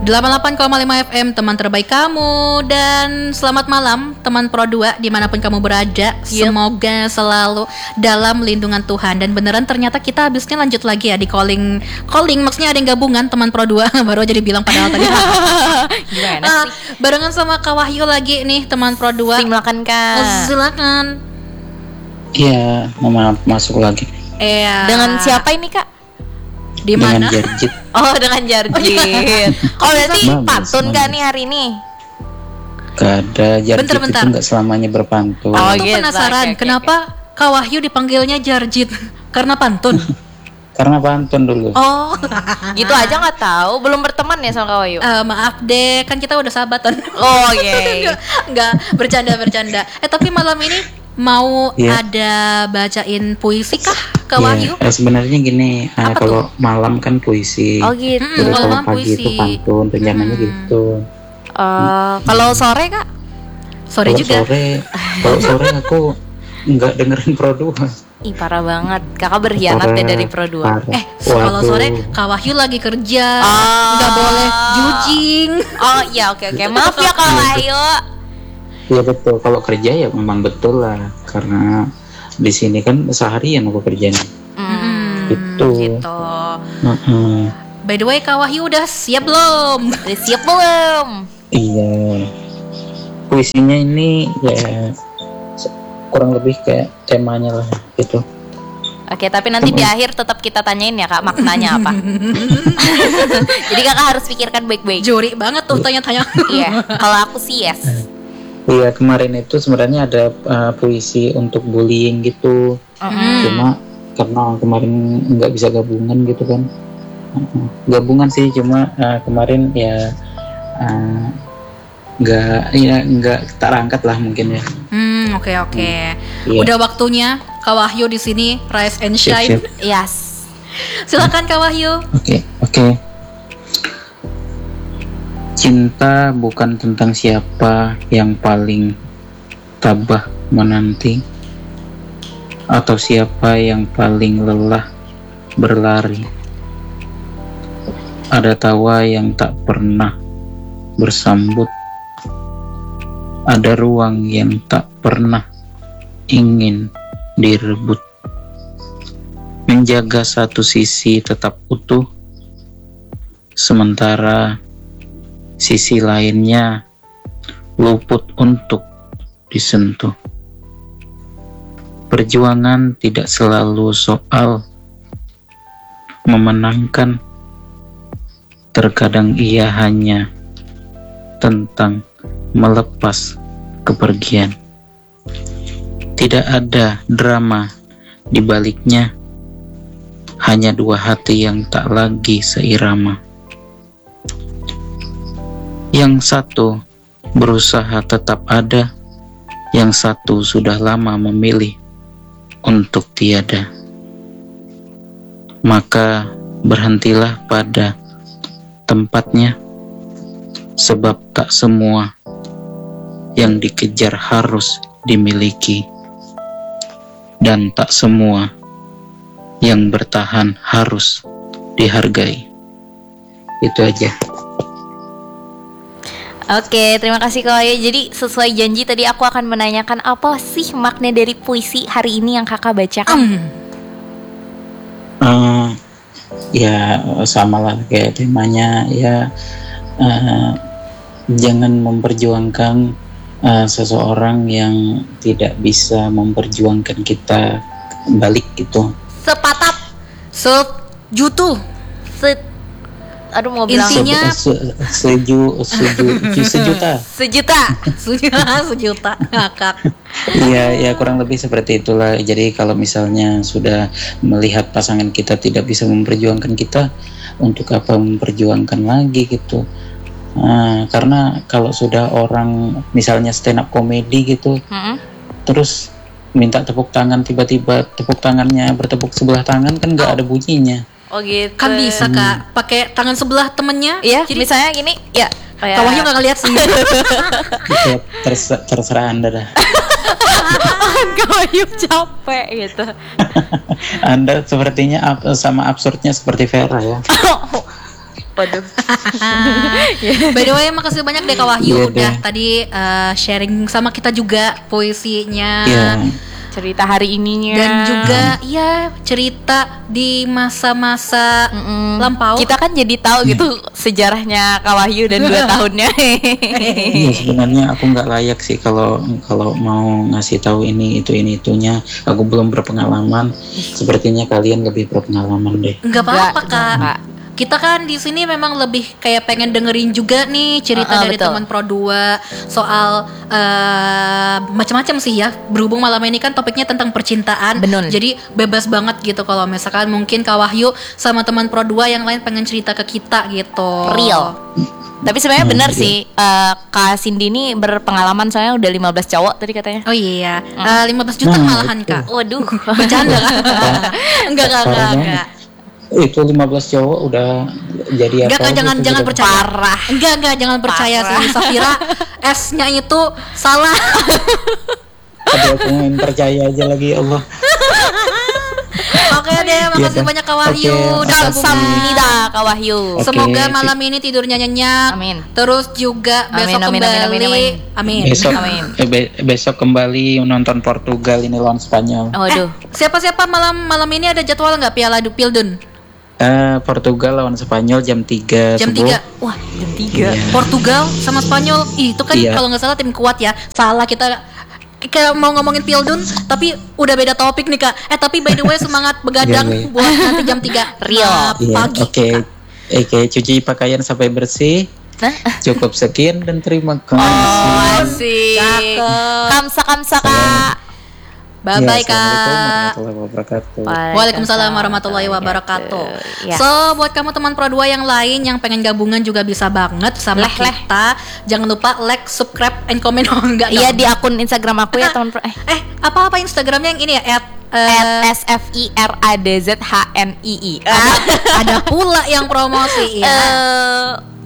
88,5 FM, teman terbaik kamu. Dan selamat malam teman Pro 2 dimanapun kamu berada. Semoga selalu dalam lindungan Tuhan. Dan beneran ternyata kita habisnya lanjut lagi ya di calling. Maksudnya ada yang gabungan teman Pro 2. Baru aja dibilang padahal tadi. Gimana sih? Barengan sama Kak Wahyu lagi nih teman Pro 2. Silakan Kak. Silakan. Iya, maaf masuk lagi. Iya. Dengan siapa ini Kak? Di mana? Dengan Jarjit. Oh, dengan Jarjit. Oh, berarti pantun Kak nih hari ini? Gak ada, Jarjit itu gak selamanya berpantun. Aku penasaran, kenapa Kak Wahyu dipanggilnya Jarjit? Karena pantun? Karena pantun dulu. Oh, gitu aja gak tahu. Belum berteman ya sama Kak Wahyu? Maaf deh, kan kita udah sahabatan. Oh, oke. Enggak, bercanda. Tapi malam ini mau ada bacain puisi kah Kak Wahyu? Sebenarnya gini, kalau malam kan puisi. Oh gitu. Kalau pagi itu pantun, rencananya gitu. Kalau sore Kak? Sore juga. Kalau sore aku nggak dengerin Pro 2. Ih parah banget, kakak berkhianat deh dari Pro 2. Kalau sore Kak Wahyu lagi kerja, nggak boleh jujing. Oh iya oke. Maaf ya Kak Wahyu. Iya betul, kalau kerja ya memang betul lah, karena di sini kan seharian aku kerjanya. Gitu. By the way Kak Wahyu udah siap belum? Iya. Puisinya ini ya kurang lebih kayak temanya lah gitu. Oke, tapi nanti di akhir tetap kita tanyain ya Kak maknanya apa. Jadi kakak harus pikirkan baik-baik. Juri banget tuh tanya-tanya. Iya, kalau aku sih yes. Iya, kemarin itu sebenarnya ada puisi untuk bullying gitu. Cuma karena kemarin nggak bisa gabungan gitu kan. Gabungan sih, cuma kemarin ya nggak tak angkat lah mungkin ya. Oke. Udah waktunya Kak Wahyu di sini rise and shine. Siap. Yes. Silakan Kak Wahyu. Oke. Cinta bukan tentang siapa yang paling tabah menanti, atau siapa yang paling lelah berlari. Ada tawa yang tak pernah bersambut, ada ruang yang tak pernah ingin direbut. Menjaga satu sisi tetap utuh, sementara sisi lainnya luput untuk disentuh. Perjuangan tidak selalu soal memenangkan, terkadang ia hanya tentang melepas kepergian. Tidak ada drama di baliknya, hanya dua hati yang tak lagi seirama. Yang satu berusaha tetap ada, yang satu sudah lama memilih untuk tiada. Maka berhentilah pada tempatnya, sebab tak semua yang dikejar harus dimiliki, dan tak semua yang bertahan harus dihargai. Itu aja. Oke, terima kasih Kak Wahyu. Jadi sesuai janji tadi aku akan menanyakan apa sih makna dari puisi hari ini yang kakak bacakan. Ya sama lah kayak temanya ya, jangan memperjuangkan seseorang yang tidak bisa memperjuangkan kita balik gitu. Sepatap, sejutu, aduh mau bilang intinya sejuta ngakak. Iya kurang lebih seperti itulah. Jadi kalau misalnya sudah melihat pasangan kita tidak bisa memperjuangkan kita, untuk apa memperjuangkan lagi gitu. Karena kalau sudah orang misalnya stand up comedy gitu, terus minta tepuk tangan, tiba-tiba tepuk tangannya bertepuk sebelah tangan kan nggak ada bunyinya. Oh gitu. Kan bisa Kak, pakai tangan sebelah temennya. Iya, jadi misalnya gini, ya. Kak Wahyu nggak ngeliat sih. Itu terserah Anda dah. Kak Wahyu capek gitu. Anda sepertinya sama absurdnya seperti Vera ya. Waduh. By the way, makasih banyak deh Kak Wahyu Iya udah deh. tadi sharing sama kita juga puisinya. Iya. Cerita hari ininya. Dan juga ya cerita di masa-masa lampau. Kita kan jadi tahu gitu sejarahnya Kak Wahyu dan 2 tahunnya. Iya, sebenarnya aku nggak layak sih kalau mau ngasih tahu ini itunya. Aku belum berpengalaman. Sepertinya kalian lebih berpengalaman deh. Enggak apa-apa Enggak, Kak. enggak. Kita kan di sini memang lebih kayak pengen dengerin juga nih cerita dari betul. teman Pro 2 soal macam-macam sih ya. Berhubung malam ini kan topiknya tentang percintaan. Betul. Jadi bebas banget gitu kalau misalkan mungkin Kak Wahyu sama teman Pro 2 yang lain pengen cerita ke kita gitu. Real. Tapi sebenarnya benar iya. sih, Kak Cindy ini berpengalaman soalnya udah 15 cowok tadi katanya. Oh iya, 15 juta Nah, malahan itu. Kak. Waduh. Bercanda kan? Enggak Kak, Parah enggak. Itu 15 cowok udah jadi Enggak apa? Kak, jangan gitu, jangan gitu. percaya. Parah. Enggak, jangan percaya Parah. sih Safira. S-nya itu salah. Aduh, aku main percaya aja lagi, ya Allah. Oke deh, makasih Iya, banyak Kak Wahyu oke, udah gabung. Kamsahamnida Kak Wahyu. Oke, Semoga sip. malam ini tidurnya nyenyak. Amin. Terus juga Amin, besok amin, kembali. amin, amin, Amin. Besok Amin. besok kembali menonton Portugal ini lawan Spanyol. Waduh. Siapa-siapa malam ini ada jadwal nggak Piala Pildun? Portugal lawan Spanyol jam 3 Jam subuh. 3. Wah, jam 3. Iya. Portugal sama Spanyol. Ih, itu kan Iya. kalau nggak salah tim kuat ya. Salah kita kayak mau ngomongin Pildun tapi udah beda topik nih Kak. Tapi by the way semangat begadang Iya, iya. buat nanti jam 3 Real. Iya, pagi. Oke, cuci pakaian sampai bersih. Cukup sekian dan terima kasih. Oh, asik. Cakep. Kamsa Kak. Bye Ya, bye Assalamualaikum Kak. warahmatullahi wabarakatuh. Waalaikumsalam warahmatullahi wabarakatuh. Ya. So, buat kamu teman Pro 2 yang lain yang pengen gabungan juga bisa banget sama Leh. kita. Jangan lupa like, subscribe, and comment. Oh, enggak Iya dong. di akun Instagram aku ya teman. Apa Instagramnya yang ini ya? @sfiradzhnii. Ada pula yang promosi ya.